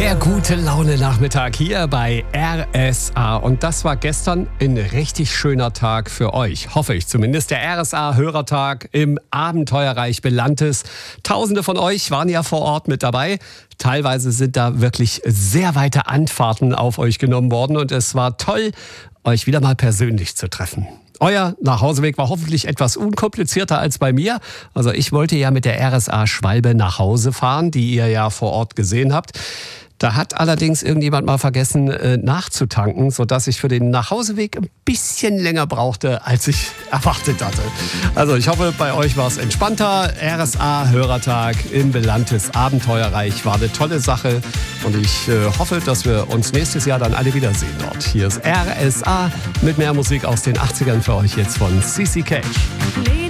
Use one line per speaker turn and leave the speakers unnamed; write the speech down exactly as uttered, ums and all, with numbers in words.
Der gute Laune-Nachmittag hier bei R S A. Und das war gestern ein richtig schöner Tag für euch. Hoffe ich zumindest. Der R S A-Hörertag im Abenteuerreich Belantes. Tausende von euch waren ja vor Ort mit dabei. Teilweise sind da wirklich sehr weite Anfahrten auf euch genommen worden. Und es war toll, euch wieder mal persönlich zu treffen. Euer Nachhauseweg war hoffentlich etwas unkomplizierter als bei mir. Also ich wollte ja mit der R S A Schwalbe nach Hause fahren, die ihr ja vor Ort gesehen habt. Da hat allerdings irgendjemand mal vergessen äh, nachzutanken, sodass ich für den Nachhauseweg ein bisschen länger brauchte, als ich erwartet hatte. Also ich hoffe, bei euch war es entspannter. R S A-Hörertag im Belantes Abenteuerreich war eine tolle Sache. Und ich äh, hoffe, dass wir uns nächstes Jahr dann alle wiedersehen dort. Hier ist R S A mit mehr Musik aus den achtzigern für euch jetzt von C C Cage.